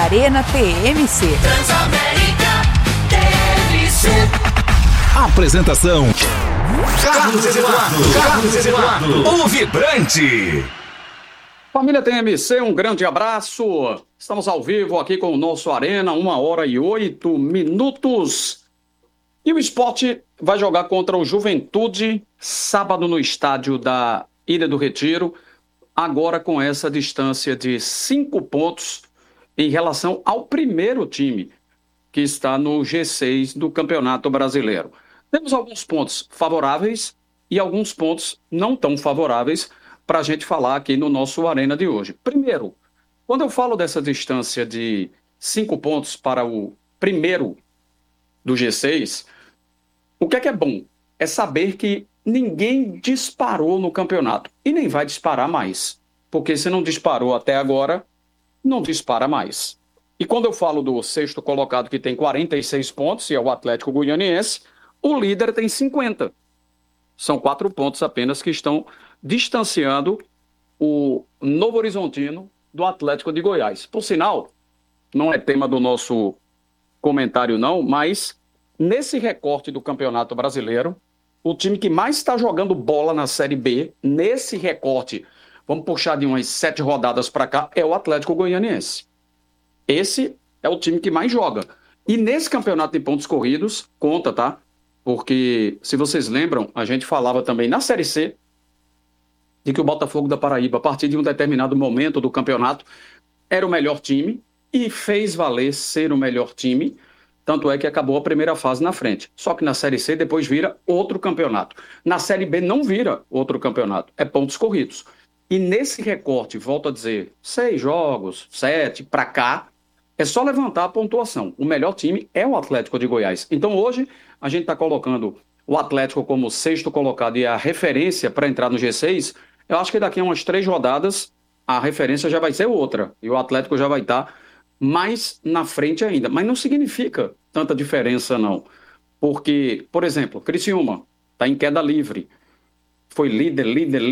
Arena TMC. Transamérica TMC. Apresentação: Carlos Eduardo, o vibrante. Família TMC, um grande abraço. Estamos ao vivo aqui com o nosso Arena, 1h08. E o Sport vai jogar contra o Juventude, sábado no estádio da Ilha do Retiro, agora com essa distância de 5 pontos em relação ao primeiro time, que está no G6 do Campeonato Brasileiro. Temos alguns pontos favoráveis e alguns pontos não tão favoráveis para a gente falar aqui no nosso Arena de hoje. Primeiro, quando eu falo dessa distância de 5 pontos para o primeiro do G6, o que é bom? É saber que ninguém disparou no campeonato e nem vai disparar mais, porque se não disparou até agora, não dispara mais. E quando eu falo do sexto colocado, que tem 46 pontos, e é o Atlético Goianiense, o líder tem 50. São 4 pontos apenas que estão distanciando o Novo Horizontino do Atlético de Goiás. Por sinal, não é tema do nosso comentário não, mas nesse recorte do Campeonato Brasileiro, o time que mais está jogando bola na Série B, nesse recorte, vamos puxar de umas 7 rodadas para cá, é o Atlético Goianiense. Esse é o time que mais joga. E nesse campeonato de pontos corridos, conta, tá? Porque, se vocês lembram, a gente falava também na Série C de que o Botafogo da Paraíba, a partir de um determinado momento do campeonato, era o melhor time e fez valer ser o melhor time, tanto é que acabou a primeira fase na frente. Só que na Série C depois vira outro campeonato. Na Série B não vira outro campeonato, é pontos corridos. E nesse recorte, volto a dizer, 6 jogos, 7, para cá, é só levantar a pontuação. O melhor time é o Atlético de Goiás. Então hoje a gente está colocando o Atlético como sexto colocado e a referência para entrar no G6. Eu acho que daqui a umas 3 rodadas a referência já vai ser outra. E o Atlético já vai estar mais na frente ainda. Mas não significa tanta diferença não. Porque, por exemplo, Criciúma está em queda livre. Foi líder.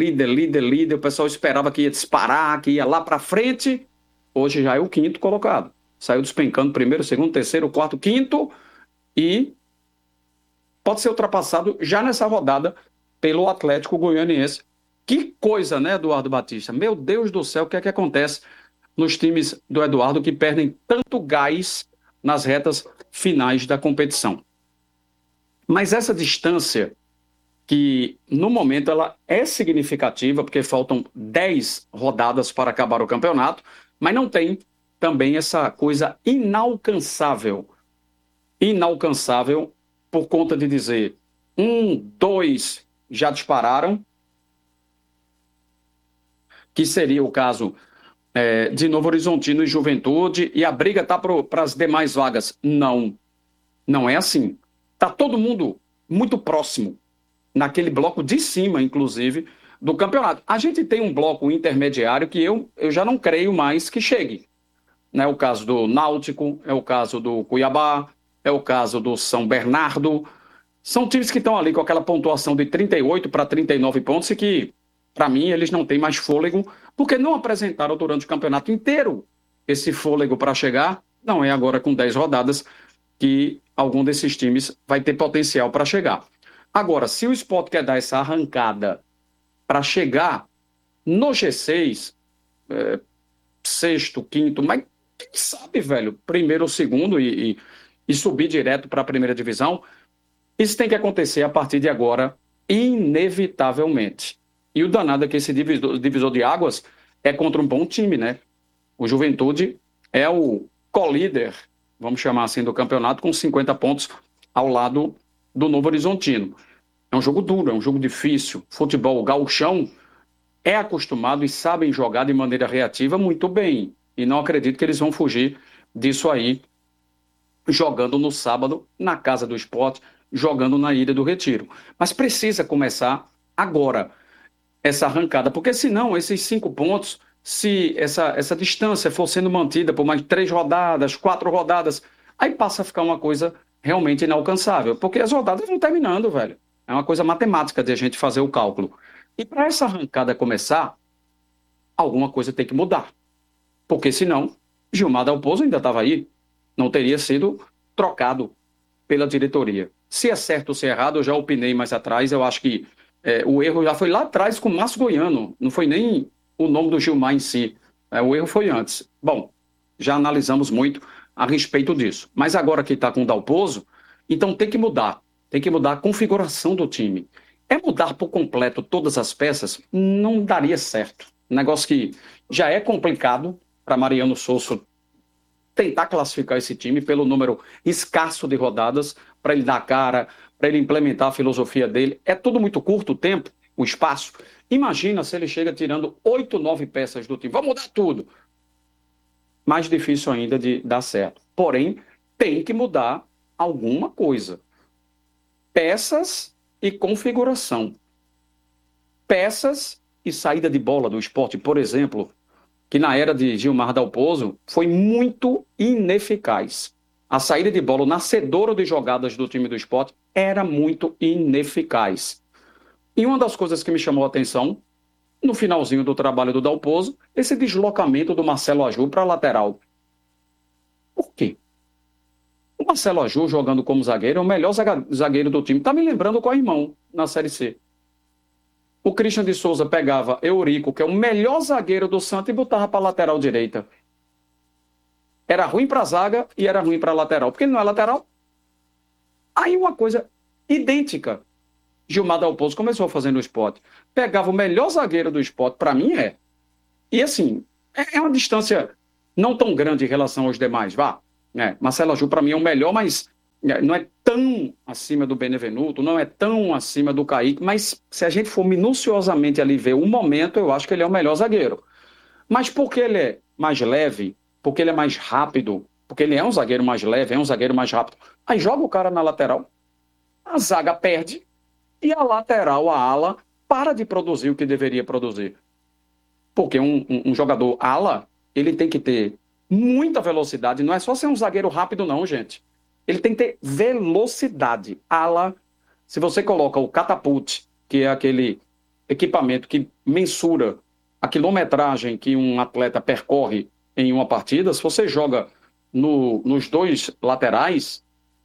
O pessoal esperava que ia disparar, que ia lá para frente. Hoje já é o 5º colocado. Saiu despencando primeiro, segundo, terceiro, quarto, quinto. E pode ser ultrapassado já nessa rodada pelo Atlético Goianiense. Que coisa, né, Eduardo Batista? Meu Deus do céu, o que é que acontece nos times do Eduardo que perdem tanto gás nas retas finais da competição? Mas essa distância, que no momento ela é significativa, porque faltam 10 rodadas para acabar o campeonato, mas não tem também essa coisa inalcançável por conta de dizer 1, 2 já dispararam, que seria o caso de Novo Horizontino e Juventude, e a briga está para as demais vagas. Não é assim. Está todo mundo muito próximo, naquele bloco de cima, inclusive, do campeonato. A gente tem um bloco intermediário que eu já não creio mais que chegue. É o caso do Náutico, é o caso do Cuiabá, é o caso do São Bernardo. São times que estão ali com aquela pontuação de 38 para 39 pontos e que, para mim, eles não têm mais fôlego, porque não apresentaram durante o campeonato inteiro esse fôlego para chegar. Não é agora com 10 rodadas que algum desses times vai ter potencial para chegar. Agora, se o Sport quer dar essa arrancada para chegar no G6, sexto, quinto, mas quem sabe, velho, primeiro ou segundo e subir direto para a primeira divisão, isso tem que acontecer a partir de agora, inevitavelmente. E o danado é que esse divisor de águas é contra um bom time, né? O Juventude é o co-líder, vamos chamar assim, do campeonato, com 50 pontos ao lado do Novo Horizontino. É um jogo duro, é um jogo difícil. Futebol gauchão é acostumado e sabem jogar de maneira reativa muito bem. E não acredito que eles vão fugir disso aí, jogando no sábado na Casa do Sport, jogando na Ilha do Retiro. Mas precisa começar agora essa arrancada, porque senão esses 5 pontos, se essa distância for sendo mantida por mais 3 rodadas, 4 rodadas, aí passa a ficar uma coisa realmente inalcançável, porque as rodadas vão terminando, velho. É uma coisa matemática de a gente fazer o cálculo. E para essa arrancada começar, alguma coisa tem que mudar. Porque senão Gilmar Dalpozo ainda estava aí, não teria sido trocado pela diretoria. Se é certo ou se é errado, eu já opinei mais atrás, eu acho que o erro já foi lá atrás com o Márcio Goiano, não foi nem o nome do Gilmar em si, o erro foi antes. Bom, já analisamos muito a respeito disso, mas agora que está com o Dalpozo, então tem que mudar a configuração do time. É mudar por completo todas as peças? Não daria certo. Um negócio que já é complicado para Mariano Souza tentar classificar esse time pelo número escasso de rodadas, para ele dar cara, para ele implementar a filosofia dele. É tudo muito curto o tempo, o espaço. Imagina se ele chega tirando 8, 9 peças do time. Vamos mudar tudo. Mais difícil ainda de dar certo. Porém, tem que mudar alguma coisa. Peças e configuração. Peças e saída de bola do esporte, por exemplo, que na era de Gilmar Dalpozo foi muito ineficaz. A saída de bola, o nascedouro de jogadas do time do esporte era muito ineficaz. E uma das coisas que me chamou a atenção, no finalzinho do trabalho do Dalpozo, esse deslocamento do Marcelo Aju para a lateral. Por quê? O Marcelo Aju, jogando como zagueiro, é o melhor zagueiro do time. Está me lembrando com o irmão na Série C. O Christian de Souza pegava Eurico, que é o melhor zagueiro do Santos, e botava para a lateral direita. Era ruim para a zaga e era ruim para a lateral. Porque ele não é lateral. Aí uma coisa idêntica. Gilmar Dalpozo começou a fazer no Sport. Pegava o melhor zagueiro do Sport, para mim é. E assim, é uma distância não tão grande em relação aos demais, vá. Marcelo Aju, para mim, é o melhor, mas não é tão acima do Benevenuto, não é tão acima do Kaique, mas se a gente for minuciosamente ali ver o momento, eu acho que ele é o melhor zagueiro. Mas porque ele é mais leve, porque ele é mais rápido, porque ele é um zagueiro mais leve, é um zagueiro mais rápido, aí joga o cara na lateral, a zaga perde e a lateral, a ala, para de produzir o que deveria produzir. Porque um jogador ala, ele tem que ter muita velocidade, não é só ser um zagueiro rápido não, gente. Ele tem que ter velocidade. Ala, se você coloca o catapult, que é aquele equipamento que mensura a quilometragem que um atleta percorre em uma partida, se você joga nos dois laterais,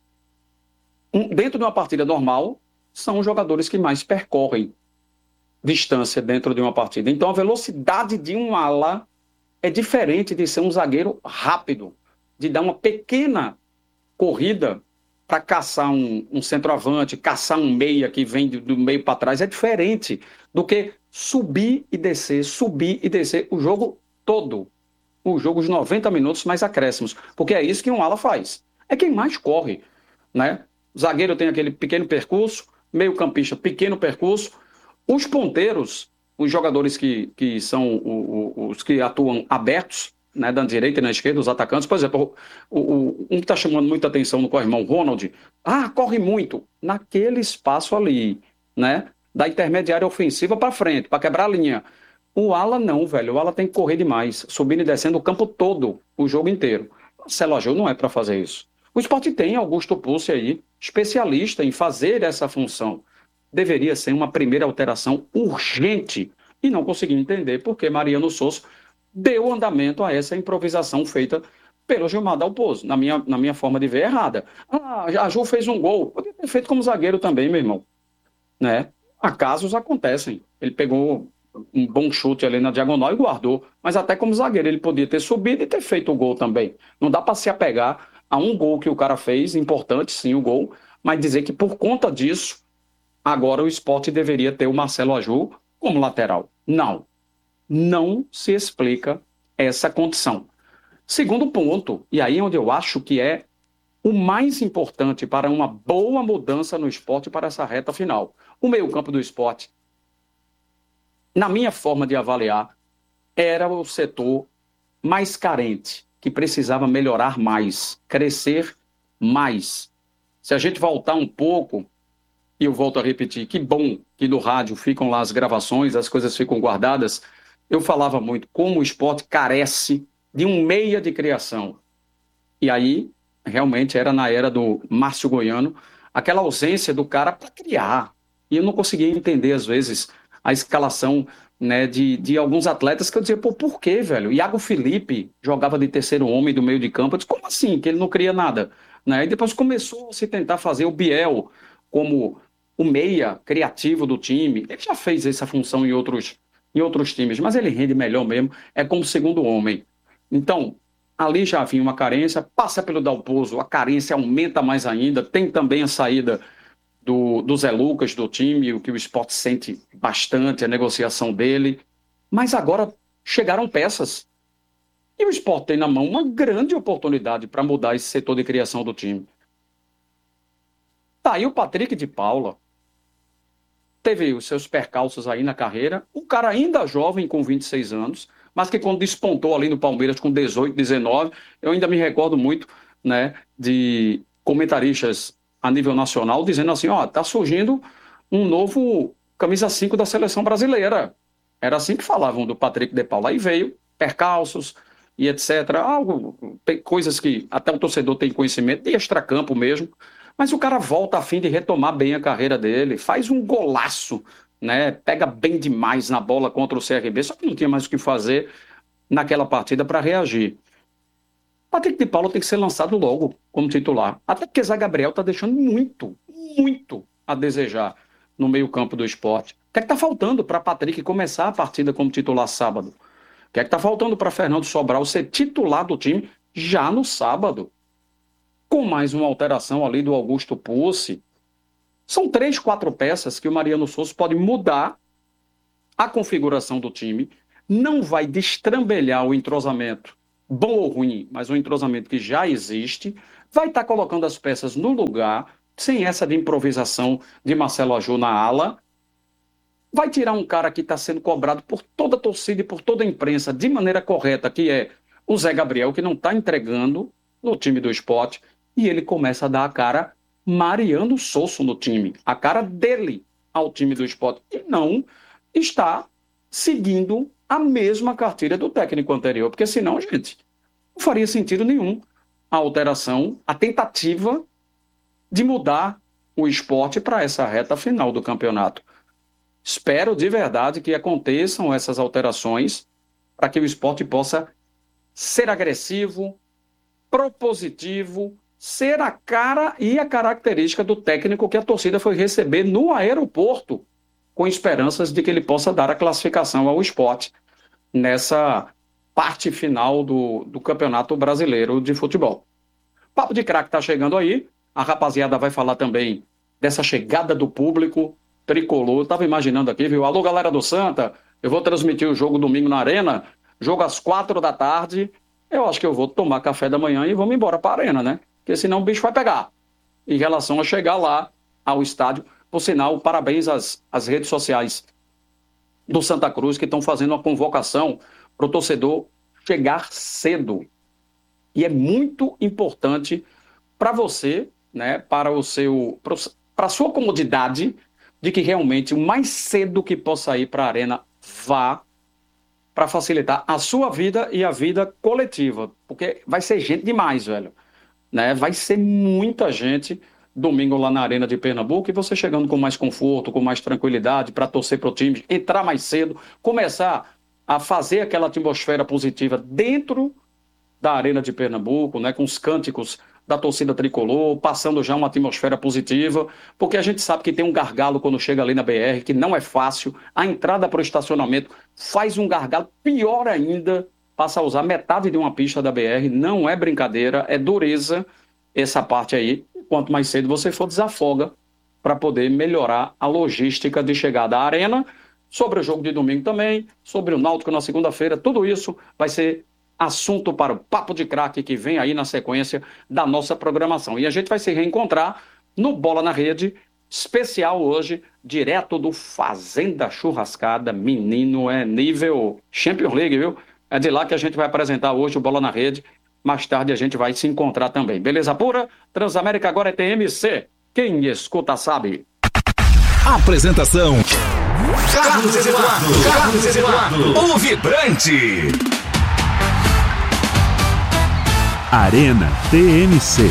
dentro de uma partida normal, são os jogadores que mais percorrem distância dentro de uma partida. Então, a velocidade de um ala é diferente de ser um zagueiro rápido, de dar uma pequena corrida para caçar um centroavante, caçar um meia que vem do meio para trás. É diferente do que subir e descer o jogo todo. O jogo de 90 minutos mais acréscimos. Porque é isso que um ala faz. É quem mais corre, né? O zagueiro tem aquele pequeno percurso, meio campista, pequeno percurso. Os ponteiros, os jogadores que são os que atuam abertos, né, da direita e na esquerda, os atacantes, por exemplo, um que está chamando muita atenção no corrimão, Ronald, corre muito naquele espaço ali, né, da intermediária ofensiva para frente, para quebrar a linha. O ala não, velho, o ala tem que correr demais, subindo e descendo o campo todo, o jogo inteiro. Marcelo Aju não é para fazer isso. O Sport tem Augusto Pulse aí, especialista em fazer essa função. Deveria ser uma primeira alteração urgente e não consegui entender porque Mariano Souza deu andamento a essa improvisação feita pelo Gilmar Dalpozo, na minha forma de ver, errada. A Ju fez um gol, podia ter feito como zagueiro também, meu irmão. Né? Acasos acontecem. Ele pegou um bom chute ali na diagonal e guardou, mas até como zagueiro ele podia ter subido e ter feito o gol também. Não dá para se apegar a um gol que o cara fez, importante sim o gol, mas dizer que por conta disso agora o Sport deveria ter o Marcelo Aju como lateral. Não se explica essa condição. Segundo ponto, e aí onde eu acho que é o mais importante para uma boa mudança no Sport para essa reta final. O meio-campo do Sport, na minha forma de avaliar, era o setor mais carente, que precisava melhorar mais, crescer mais. Se a gente voltar um pouco, e eu volto a repetir, que bom que no rádio ficam lá as gravações, as coisas ficam guardadas. Eu falava muito como o Sport carece de um meia de criação. E aí, realmente, era na era do Márcio Goiano, aquela ausência do cara para criar. E eu não conseguia entender, às vezes, a escalação né, de alguns atletas que eu dizia, pô, por quê, velho? Iago Felipe jogava de terceiro homem do meio de campo. Eu disse, como assim? Que ele não cria nada, né? E depois começou a se tentar fazer o Biel como o meia criativo do time. Ele já fez essa função em outros times, mas ele rende melhor mesmo, é como segundo homem. Então, ali já havia uma carência, passa pelo Dalpozo, a carência aumenta mais ainda, tem também a saída do Zé Lucas do time, o que o Sport sente bastante, a negociação dele, mas agora chegaram peças, e o Sport tem na mão uma grande oportunidade para mudar esse setor de criação do time. Tá aí o Patrick de Paula, teve os seus percalços aí na carreira, um cara ainda jovem com 26 anos, mas que quando despontou ali no Palmeiras com 18, 19, eu ainda me recordo muito, né, de comentaristas a nível nacional dizendo assim, ó, tá surgindo um novo camisa 5 da seleção brasileira. Era assim que falavam do Patrick de Paula. Aí veio percalços e etc. Coisas que até o torcedor tem conhecimento, de extracampo mesmo, mas o cara volta a fim de retomar bem a carreira dele, faz um golaço, né? Pega bem demais na bola contra o CRB, só que não tinha mais o que fazer naquela partida para reagir. Patrick de Paula tem que ser lançado logo como titular, até porque Zé Gabriel está deixando muito a desejar no meio-campo do Sport. O que é que está faltando para Patrick começar a partida como titular sábado? O que é que está faltando para Fernando Sobral ser titular do time já no sábado? Com mais uma alteração ali do Augusto Pucci. São 3, 4 peças que o Mariano Souza pode mudar a configuração do time. Não vai destrambelhar o entrosamento, bom ou ruim, mas um entrosamento que já existe. Vai estar colocando as peças no lugar, sem essa de improvisação de Marcelo Aju na ala. Vai tirar um cara que está sendo cobrado por toda a torcida e por toda a imprensa de maneira correta, que é o Zé Gabriel, que não está entregando no time do Sport. E ele começa a dar a cara Mariano Souza no time, a cara dele ao time do Sport, e não está seguindo a mesma cartilha do técnico anterior, porque senão, gente, não faria sentido nenhum a alteração, a tentativa de mudar o Sport para essa reta final do campeonato. Espero de verdade que aconteçam essas alterações para que o Sport possa ser agressivo, propositivo, ser a cara e a característica do técnico que a torcida foi receber no aeroporto, com esperanças de que ele possa dar a classificação ao Sport nessa parte final do Campeonato Brasileiro de Futebol. Papo de Craque está chegando aí, a rapaziada vai falar também dessa chegada do público tricolor. Eu estava imaginando aqui, viu? Alô, galera do Santa, eu vou transmitir o jogo domingo na Arena, jogo às 4 da tarde, eu acho que eu vou tomar café da manhã e vamos embora para a Arena, né? Porque senão o bicho vai pegar. Em relação a chegar lá ao estádio, por sinal, parabéns às redes sociais do Santa Cruz, que estão fazendo uma convocação para o torcedor chegar cedo. E é muito importante para você, né, para a sua comodidade, de que realmente o mais cedo que possa ir para a Arena vá, para facilitar a sua vida e a vida coletiva. Porque vai ser gente demais, velho. Né? Vai ser muita gente domingo lá na Arena de Pernambuco, e você chegando com mais conforto, com mais tranquilidade, para torcer para o time, entrar mais cedo, começar a fazer aquela atmosfera positiva dentro da Arena de Pernambuco, né? Com os cânticos da torcida tricolor, passando já uma atmosfera positiva, porque a gente sabe que tem um gargalo quando chega ali na BR, que não é fácil, a entrada para o estacionamento faz um gargalo, pior ainda, passa a usar metade de uma pista da BR, não é brincadeira, é dureza essa parte aí. Quanto mais cedo você for, desafoga para poder melhorar a logística de chegada à Arena. Sobre o jogo de domingo também, sobre o Náutico na segunda-feira, tudo isso vai ser assunto para o Papo de Craque que vem aí na sequência da nossa programação. E a gente vai se reencontrar no Bola na Rede, especial hoje, direto do Fazenda Churrascada. Menino, é nível Champions League, viu? É de lá que a gente vai apresentar hoje o Bola na Rede. Mais tarde a gente vai se encontrar também. Beleza pura? Transamérica agora é TMC. Quem escuta sabe. Apresentação: Carlos Eduardo, o Vibrante. Arena TMC.